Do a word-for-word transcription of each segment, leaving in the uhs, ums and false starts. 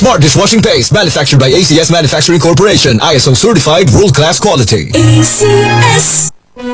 Smart dishwashing paste manufactured by A C S Manufacturing Corporation. I S O certified world-class quality. A C S.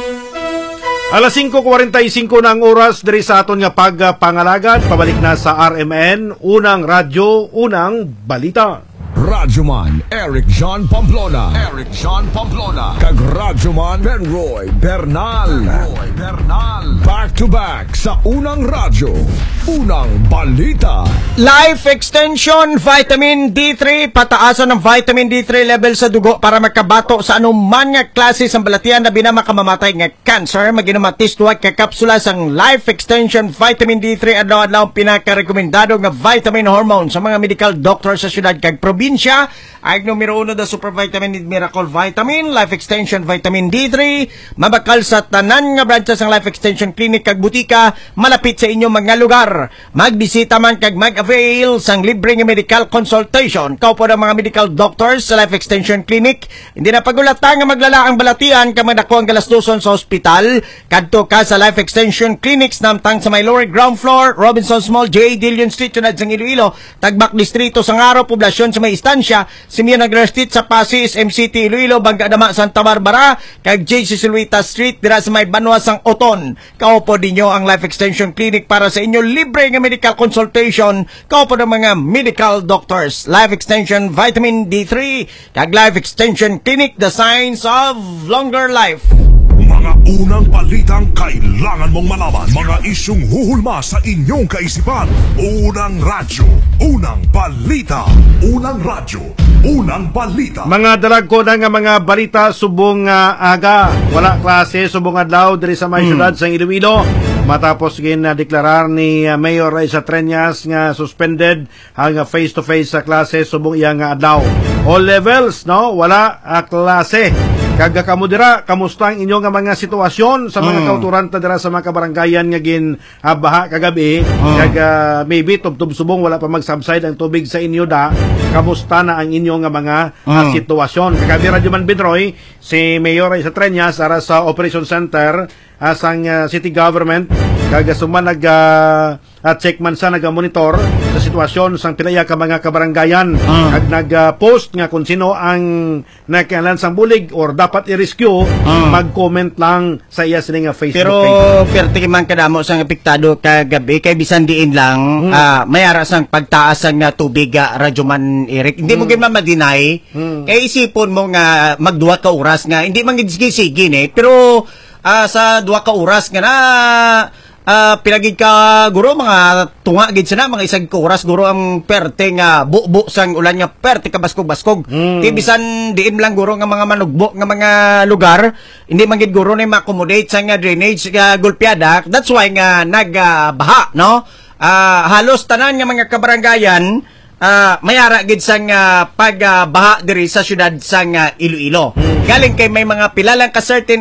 Alas singko forty-five na ang oras diri sa aton nga pagpangalagad. Pabalik na sa R M N, unang radyo, unang balita. Radyoman Eric John Pamplona. Eric John Pamplona. Kag Radyoman Benroy Bernal. Benroy Bernal. Back to back sa unang radyo, unang balita. Life Extension Vitamin D three. Pataasan ng vitamin D three level sa dugo para makabato sa anuman nga klase sa balatian na binamakamatay nga cancer. Maginumatis duwa ka kapsula sang Life Extension Vitamin D three adlaw-adlaw pinaka-rekomendado nga vitamin hormone sa mga medical doctor sa syudad kag probinsya. Ay numero uno da Super Vitamin Miracle Vitamin, Life Extension Vitamin D three, mabakal sa tanan nga branches ng Life Extension Clinic kag butika malapit sa inyong mga lugar. Magbisita man kag mag-avail sang libre nga medical consultation. Kaupo ng mga medical doctors sa Life Extension Clinic. Hindi na pagulatan nga maglala ang balatian ka madako ang galasduson sa ospital. Kadto ka sa Life Extension Clinics namtang sa may lower ground floor, Robinson's Mall, J. Dillon Street, tunad sang Iloilo, Tagbak Distrito, Sangaro, poblasyon sa may istansya, Simeon Aguilar Street sa Pasig, M C T Iloilo, Bangka Dama, Santa Barbara, kag J C Siluita Street dira sa may Banwa sang Oton. Kaupo dinyo ang Life Extension Clinic para sa inyo libre nga medical consultation. Kaupo ng mga medical doctors. Life Extension Vitamin D three kag Life Extension Clinic, the science of longer life. Mga unang balitang kailangan mong malaman. Mga isyung huhulma sa inyong kaisipan. Unang radyo, unang balita. Unang radyo, unang balita. Mga dalag ko na nga mga balita subong uh, aga. Wala klase subong adlaw diri sa may syudad sa Iloilo. Matapos gin-deklarar ni uh, Mayor Raisa Treñas nga suspended ang uh, face-to-face sa klase subong iyang uh, adlaw. All levels, no? Wala uh, klase. Kaga kamo dira, kamusta ang inyong mga sitwasyon sa mga mm. kauturan ta dira sa mga kabaranggayan nga gin uh, baha kagabi? Mm. Kaga maybe tubtub subong wala pa mag-subside ang tubig sa inyo da. Kamusta na ang inyong mga mm. uh, sitwasyon? Kagabi Radyoman Bidroy, si Mayor Raisa Treñas ara sa Operation Center uh, sang uh, city government kaga suma nag uh, at check man sa naga-monitor sa sitwasyon sang pilaya ka mga kabaranggayan mm. kag nag-post uh, nga kung sino ang nakalan sang bulig or dapat i-rescue, mm. mag-comment lang sa iya sila nga Facebook pero, page. Pero perti man kadamo sang epektado kagabi kay bisan diin lang mm. uh, mayara sang pagtaas sang uh, tubig uh, Radyoman Eric. Hindi mm. mo gyud ma-deny. Mm. Kay isipon mo nga magduwa ka oras nga hindi man gid-sige eh pero uh, sa duwa ka oras nga na Uh, pinagid ka guro mga tunga gid sana mga isag ka oras guro ang perte nga bubo sang ulan nga perte ka baskog-baskog. Mm. Ti bisan diin lang guro nga mga manugbo nga mga lugar hindi man gid guro na ma-accommodate sang nga drainage nga gulpiada. That's why nga nagbaha uh, no. Uh, halos tanan nga mga kabaranggayan uh, mayara gid sang uh, pagbaha uh, diri sa syudad sang uh, Iloilo. Mm. Galing kay may mga pilalang ka certain